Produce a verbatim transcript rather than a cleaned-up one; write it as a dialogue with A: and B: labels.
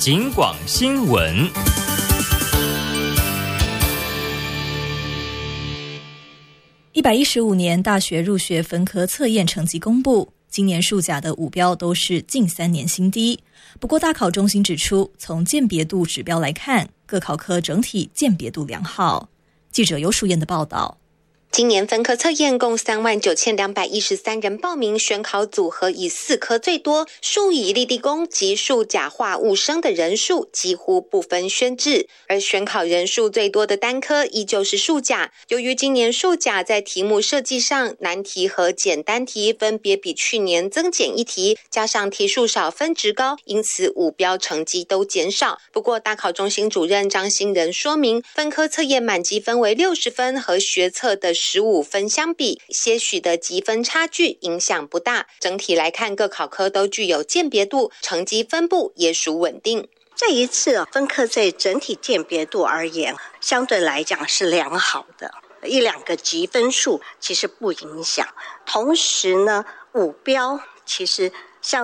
A: 警广新闻。
B: 一百一十五年大学入学分科测验成绩公布，今年数甲的五标都是近三年新低。不过大考中心指出，从鉴别度指标来看，各考科整体鉴别度良好。记者尤淑燕的报道。
C: 今年分科测验共三万九千两百一十三人报名，选考组合以四科最多，数乙立地公及数甲化物生的人数几乎不分轩轾，而选考人数最多的单科依旧是数甲。由于今年数甲在题目设计上，难题和简单题分别比去年增减一题，加上题数少分值高，因此五标成绩都减少。不过大考中心主任张新仁说明，分科测验满级分为六十分，和学测的十五分相比，些许的积分差距影响不大。整体来看，各考科都具有鉴别度，成绩分布也属稳定。
D: 这一次分科在整体鉴别度而言，相对来讲是良好的，一两个积分数其实不影响。同时呢，五标其实